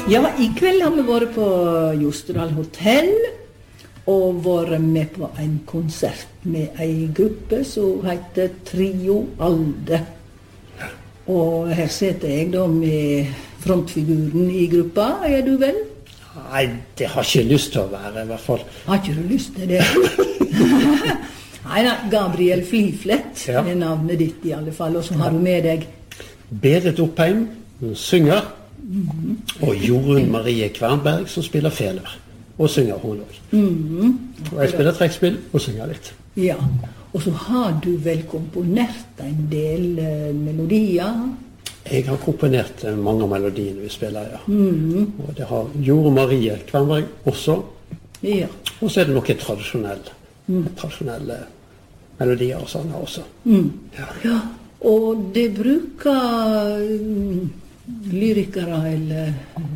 Ja, i kveld har vi vært på Jostedal Hotel og vært med på en konsert med en gruppe som heter Trio Alde. Og her sitter jeg da med frontfiguren i gruppa, du vel? Nei, det har ikke lyst til å være, i hvert fall. Har ikke du lyst til det? Nei, Gabriel Fliflet er navnet ditt i alle fall, og så har du med deg Berit Oppheim, som synger, og Jorunn Marie Kvernberg, som spiller feler, og synger hun også. Og jeg spiller trekkspill og synger litt. Ja, og så har du vel komponert en del melodier? Jeg har komponert mange av melodiene vi spiller, ja. Og det har Jorunn Marie Kvernberg også. Ja. Og så er det noen tradisjonelle melodier og sanger også. Ja, og det bruker lyrikere eller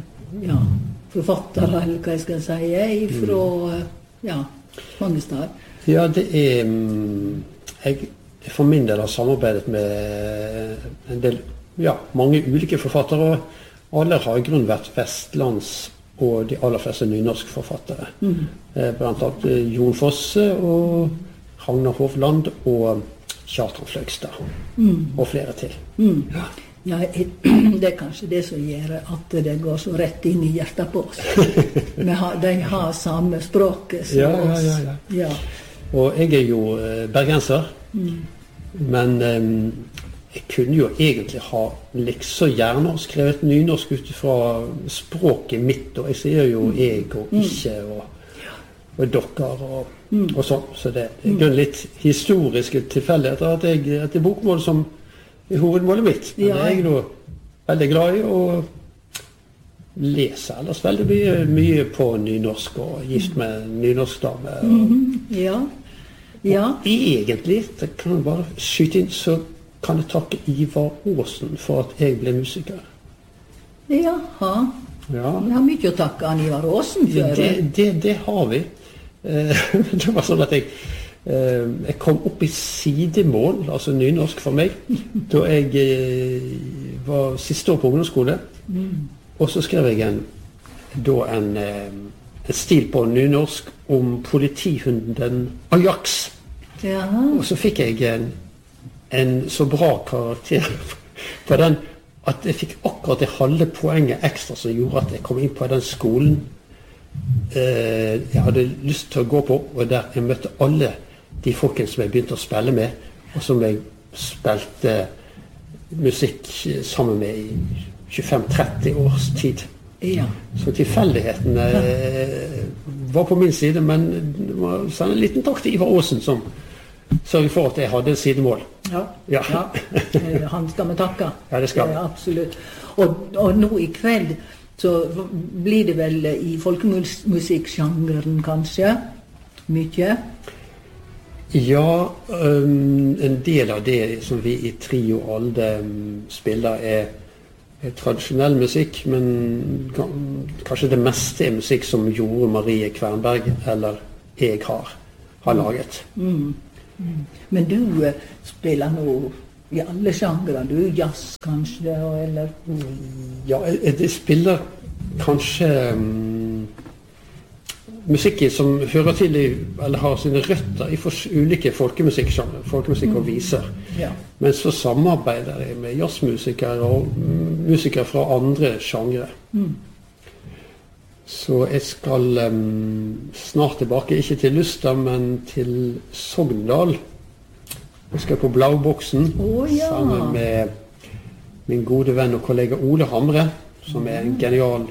forfattere, eller hva jeg skal si, fra mange steder. Ja, det er jeg for min del har samarbeidet med en del, mange ulike forfattere, og alle har i grunnen vært vestlands og de aller fleste nynorsk forfattere. Blant annet Jon Fosse og Ragnar Hovland og Kjartan Fløgstad og flere til. Ja, det er kanskje det som gjør at det går så rett inn i hjertet på oss. De har samme språket som oss. Ja. Og jeg er jo bergenser, men jeg kunne jo egentlig ha liksom gjerne skrevet nynorsk ut fra språket mitt, og jeg sier jo jeg og ikke og dere og sånn. Så det er litt historiske tilfeldigheter at det er bokmål som er hovedmålet mitt. Men det er jeg nå veldig glad i, og leser ellers veldig mye på nynorsk, og gift med nynorskdame. Og egentlig, det kan jeg bare skyte inn, så kan jeg takke Ivar Aasen for at jeg ble musiker. Jaha. Ja. Vi har mye å takke an Ivar Aasen for. Det har vi. Det var sånn at jeg kom opp i sidemål, altså nynorsk for meg, da jeg var siste år på ungdomsskole. Og så skrev jeg en stil på nynorsk om politihunden Ajax. Og så fikk jeg en så bra karakter på den, at jeg fikk akkurat det halve poenget ekstra som gjorde at jeg kom inn på den skolen jeg hadde lyst til å gå på, og der jeg møtte alle de folkene som jeg begynte å spille med, og som jeg spilte musikk sammen med i 25-30 års tid. Så tilfeldighetene var på min side, men det var en liten takk til Ivar Aasen som sørget for at jeg hadde sidemål. Ja. Han skal vi takke. Ja, det skal. Absolutt. Og nå i kveld så blir det vel i folkemusikksjangeren kanskje mye? Ja, en del av det som vi i Trio Alde spiller er tradisjonell musikk, men kanskje det meste er musikk som Jorunn Marie Kvernberg eller jeg har laget. Men du spiller nå i alle sjangere, du jazz kanskje, eller? Ja, jeg spiller kanskje musikk som hører til eller har sine røtter i ulike folkemusikksjangre, folkemusikk og viser. Men så samarbeider jeg med jazzmusikere og musikere fra andre sjangre. Så jeg skal snart tilbake, ikke til Luster, men til Sogndal. Jeg skal på Blauboksen sammen med min gode venn og kollega Ole Hamre, som er en genial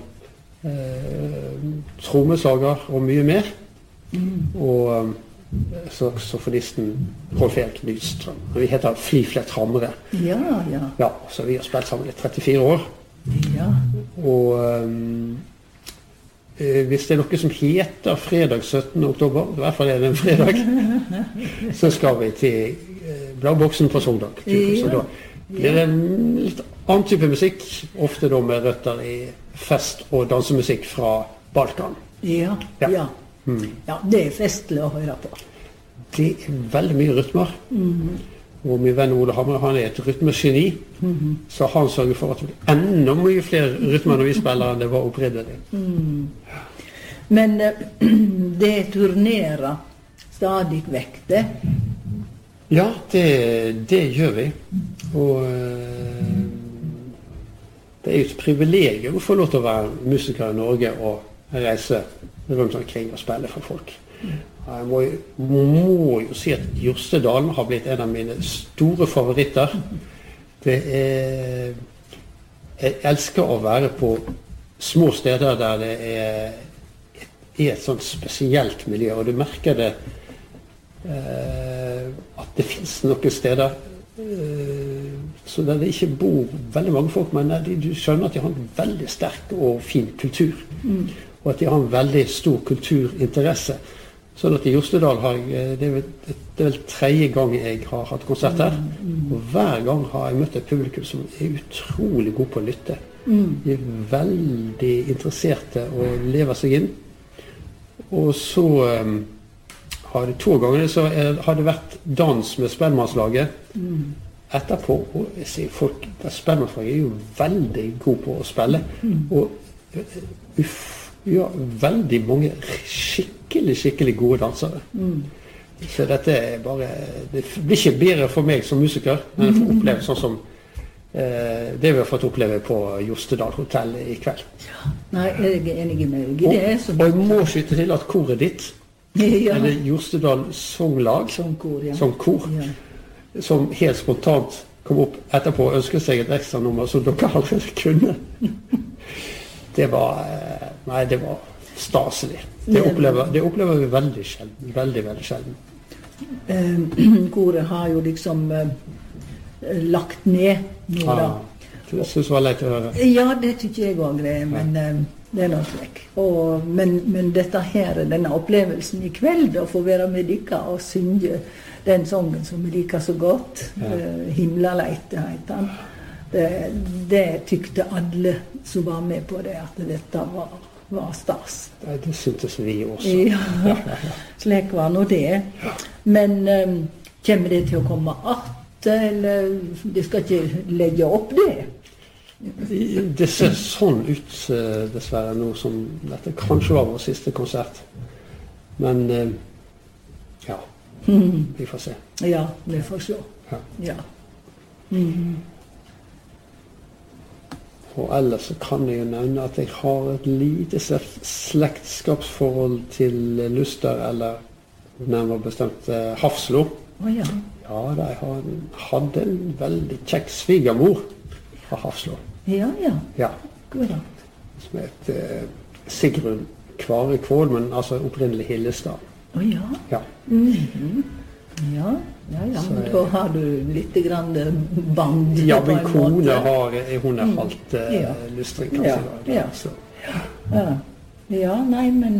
trommeslager og mye mer. Og saksofonisten Rolf Erik Nystrøm. Vi heter Fliflet Hamre. Ja, så vi har spilt sammen i 34 år. Og hvis det er noe som heter fredag 17. oktober, i hvert fall er det en fredag, så skal vi til Blauboksen på Sogndal. Så da blir det en litt annen type musikk, ofte da med røtter i fest- og dansemusikk fra Balkan. Ja, det er festlig å høre på. Det er veldig mye rytmer, Og min venn Ole Hammer, han et rytmegeni, så han sørger for at det blir enda mye flere rytmer når vi spiller enn det var opprinnelig. Men det turnerer stadig vekk, det? Ja, det gjør vi. Og det jo et privilegium å få lov til å være musiker i Norge og reise rundt omkring og spille for folk. Jeg må jo si at Jostedalen har blitt en av mine store favoritter. Jeg elsker å være på små steder der det et sånt spesielt miljø, og du merker det at det finnes noen steder så der det ikke bor veldig mange folk, men du skjønner at de har en veldig sterk og fin kultur, og at de har en veldig stor kulturinteresse. Sånn at i Jostedal det vel 3. gang jeg har hatt konsert her, og hver gang har jeg møtt et publikum som utrolig god på å lytte. De veldig interesserte og lever seg inn. Og så har det 2 ganger så har det vært dans med Spellemannslaget etterpå, og jeg sier folk, Spellemannslaget jo veldig god på å spille, og ja, veldig mange skikkelig gode dansere. Så dette bare, det blir ikke bedre for meg som musiker, men jeg får oppleve sånn som det vi har fått oppleve på Jostedal Hotel i kveld. Ja, nei, jeg enig med deg. Og jeg må skyte til at koret ditt, eller Jostedal Songlag, Songkor, som helt spontant kom opp etterpå og ønsket seg et ekstra nummer som dere allerede kunne. Det var staselig. Det opplever vi veldig sjelden. Veldig sjelden. Koret har jo liksom lagt ned nå da. Det synes jeg var leit å høre. Ja, det tykker jeg også, men det noe slik. Men dette her, denne opplevelsen i kveld, å få være med dere og synge den sangen som vi liker så godt, Himlaleite heter den. Det tykte alle som var med på det, at dette var stas. Det syntes vi også. Ja, slik var nå det. Men kommer det til å komme eller de skal ikke legge opp det? Det ser sånn ut, dessverre, nå som dette kanskje var vår siste konsert. Men ja, vi får se. Ja, vi får se. Ja. Og ellers så kan jeg jo nevne at jeg har et lite slektskapsforhold til Luster, eller nærmere bestemt Hafslo. Ja. Ja, jeg hadde en veldig kjekk svigermor fra Hafslo. Ja. God. Som het Sigrun Kvare Kvål, men altså opprinnelig Hillestad. Ja. Ja, men da har du litt grann band. Ja, min kone hun halvt lystring, kanskje. Ja, nei, men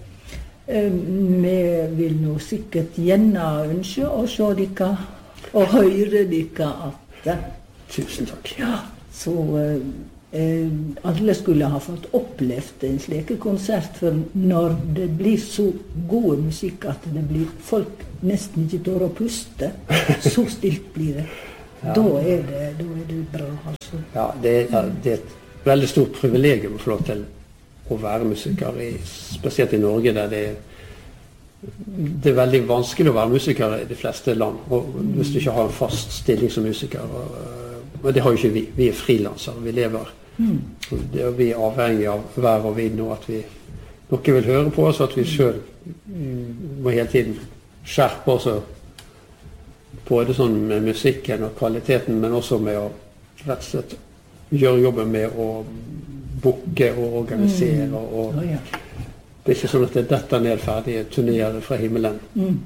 vi vil nå sikkert gjerne ønske å se dere og høre dere at Tusen takk. Ja, så alle skulle ha fått opplevd en slik konsert, for når det blir så god musikk at det blir folk nesten ikke tør å puste, så stilt blir det. Da er det bra, altså. Ja, det er et veldig stort privilegium å få lov til å være musiker, spesielt i Norge, der det er veldig vanskelig å være musiker i de fleste land, og hvis du ikke har en fast stilling som musiker. Og det har jo ikke vi. Vi er frilansere, vi lever. Vi er avhengig av vær og vind, og at noen vil høre på oss, at vi selv må hele tiden skjerpe oss, både sånn med musikken og kvaliteten, men også med å rett og slett gjøre jobben med å booke og organisere. Og det er ikke sånn at det detter ned ferdige turnerer fra himmelen.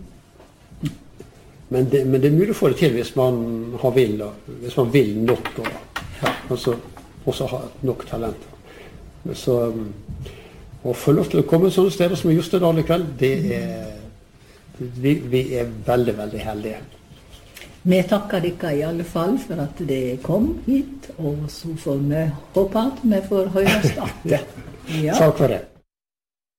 Men det er mulig å få det til hvis man hvis man vil nok, og også har nok talent. Så å få lov til å komme sånne steder som Jostedal i kveld, vi er veldig, veldig heldige. Vi takker dere i alle fall for at dere kom hit, og så får vi håpe at vi får høres igjen. Takk for det.